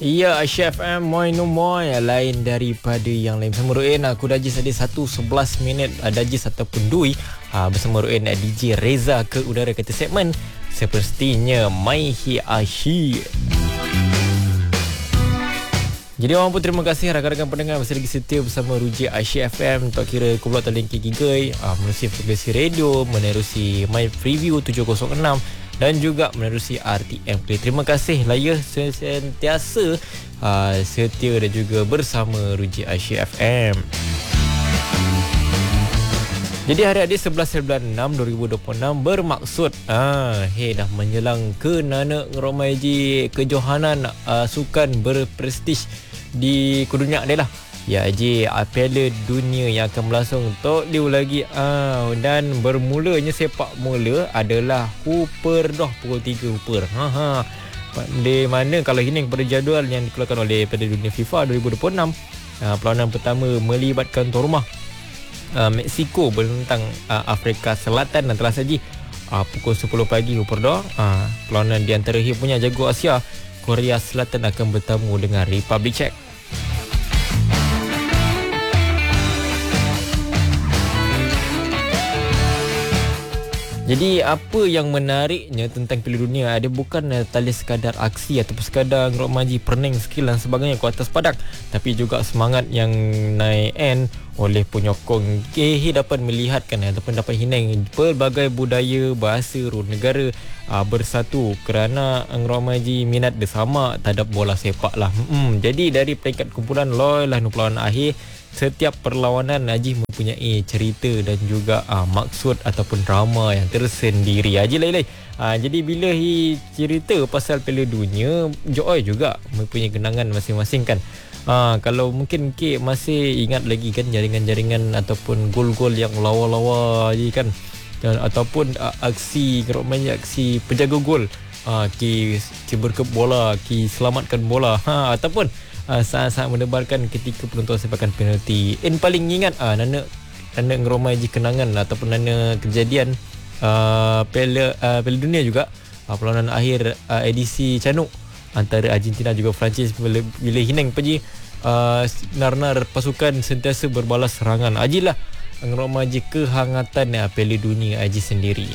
Ya, Chef M Moy no Moy lain daripada yang lain. Bersama Ruin, aku Dajis ada 1:11 Dajis ataupun Dui bersama Ruin DJ Reza ke udara kata segmen sepertinya Mai Hi Ashi. Jadi orang pun terima kasih rakan-rakan pendengar masih lagi setia bersama Ruji Asyik FM. Tak kira kumpulan talian Kikigai, menerusi frekuensi radio, menerusi My Preview 706 dan juga menerusi RTM Play. Terima kasih lah ya sentiasa setia dan juga bersama Ruji Asyik FM. Jadi hari-hari 11 bulan 6 2026 bermaksud dah menjelang ke Nana Ngeromaiji kejohanan sukan berprestij di dunia dia lah. Ya je Piala Dunia yang akan berlangsung tok dia lagi dan bermulanya sepak bola adalah Hooper dah pukul 3 Hooper. Di mana kalau ini kepada jadual yang dikeluarkan oleh Piala Dunia FIFA 2026, perlawanan pertama melibatkan tuan rumah Mexico menentang Afrika Selatan dan telah saji pukul 10 pagi Hooper dah. Perlawanan di antara punya jago Asia Korea Selatan akan bertemu dengan Republik Czech. Jadi apa yang menariknya tentang Piala Dunia ada bukan tali sekadar aksi ataupun sekadar ngeromaji pening skill dan sebagainya ke atas padang, tapi juga semangat yang naik oleh penyokong dapat melihatkan ataupun dapat hinang pelbagai budaya, bahasa, ruang negara bersatu kerana ngeromaji minat bersama terhadap bola sepak lah. Jadi dari peringkat kumpulan loy lah perlawanan akhir, setiap perlawanan Haji mempunyai cerita dan juga maksud ataupun drama yang tersendiri. Haji lain-lain. Jadi bila cerita pasal Piala Dunia, Joy juga mempunyai kenangan masing-masing kan. Kalau mungkin K masih ingat lagi kan jaringan-jaringan ataupun gol-gol yang lawa-lawa kan, ataupun aksi penjaga gol, K berkep bola, K selamatkan bola, ataupun saat-saat menebarkan ketika penonton sepakan penalti. Paling ingat Nana ngeromaji kenangan ataupun Nana kejadian Piala Dunia juga, perlawanan akhir edisi Canuk antara Argentina juga Perancis bila hinang pergi nar-nar pasukan sentiasa berbalas serangan. Ajilah ngeromaji kehangatan Piala Dunia Aji sendiri.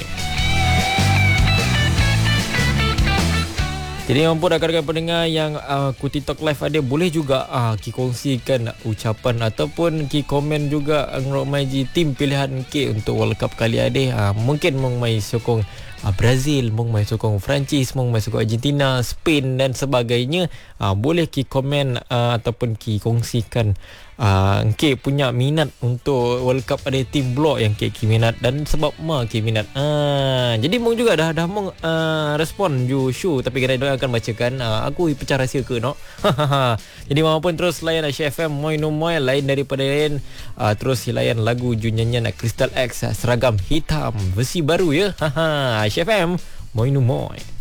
Jadi mampu rakan-rakan pendengar yang ku TikTok live ada, boleh juga ki kongsikan ucapan ataupun ki komen juga ngeromaji tim pilihan K untuk World Cup kali ada. Mungkin mong mai sokong Brazil, mong mai sokong Perancis, mong mai sokong Argentina, Spain dan sebagainya. Boleh ki komen ataupun ki kongsikan K punya minat untuk World Cup ada tim blok yang K minat dan sebab K minat. Jadi mong juga dah mong respon ju show, tapi kena doa akan bacakan aku pecah rahsia ke no. Jadi maupun terus layan Asyik FM Moy no Moy lain daripada lain, terus layan lagu nyanyian Crystal X Seragam Hitam versi baru ya. Asyik FM Moy no Moy.